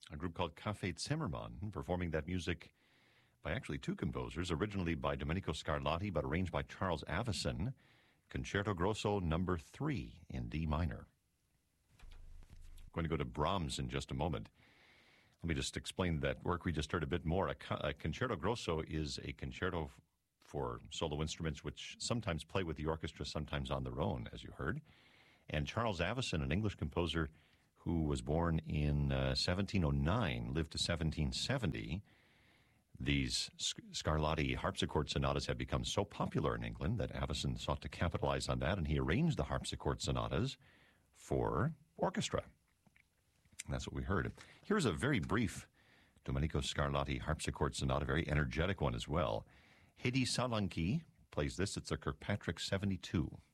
a group called Café Zimmermann, performing that music by actually two composers, originally by Domenico Scarlatti, but arranged by Charles Avison, Concerto Grosso No. 3 in D minor. I'm going to go to Brahms in just a moment. Let me just explain that work we just heard a bit more. A Concerto Grosso is a concerto for solo instruments which sometimes play with the orchestra, sometimes on their own, as you heard. And Charles Avison, an English composer who was born in 1709, lived to 1770. These Scarlatti harpsichord sonatas have become so popular in England that Avison sought to capitalize on that, and he arranged the harpsichord sonatas for orchestra. And that's what we heard. Here's a very brief Domenico Scarlatti harpsichord sonata, a very energetic one as well. Hedi Salanki plays this. It's a Kirkpatrick 72.